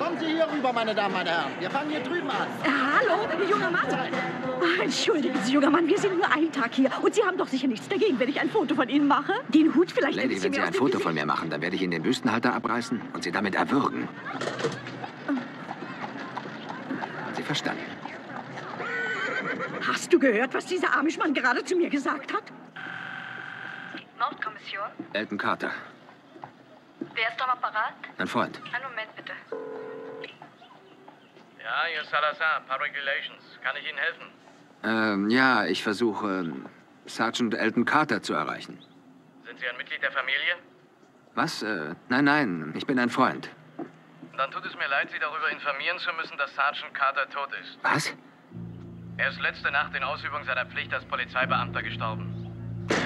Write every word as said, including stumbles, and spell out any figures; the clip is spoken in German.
Kommen Sie hier rüber, meine Damen, meine Herren. Wir fangen hier drüben an. Äh, hallo, junger Mann. Ach, entschuldigen Sie, junger Mann, wir sind nur einen Tag hier. Und Sie haben doch sicher nichts dagegen, wenn ich ein Foto von Ihnen mache? Den Hut vielleicht... Lady, wenn Sie ein Foto von mir machen, dann werde ich Ihnen den Büstenhalter abreißen und Sie damit erwürgen. Sie verstanden. Hast du gehört, was dieser Amischmann gerade zu mir gesagt hat? Mordkommission? Elton Carter. Wer ist am Apparat? Ein Freund. Einen Moment, bitte. Ja, hier ist Salazar, Public Relations. Kann ich Ihnen helfen? Ähm, ja, ich versuche, ähm, Sergeant Elton Carter zu erreichen. Sind Sie ein Mitglied der Familie? Was? Äh, nein, nein, ich bin ein Freund. Dann tut es mir leid, Sie darüber informieren zu müssen, dass Sergeant Carter tot ist. Was? Er ist letzte Nacht in Ausübung seiner Pflicht als Polizeibeamter gestorben.